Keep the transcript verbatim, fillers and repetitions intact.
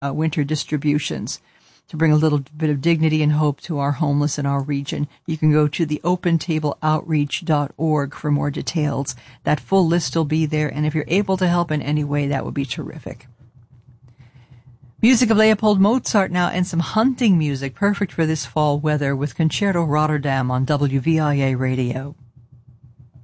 uh, winter distributions to bring a little bit of dignity and hope to our homeless in our region. You can go to the open table outreach dot org for more details. That full list will be there, and if you're able to help in any way, that would be terrific. Music of Leopold Mozart now, and some hunting music, perfect for this fall weather, with Concerto Rotterdam on W V I A Radio.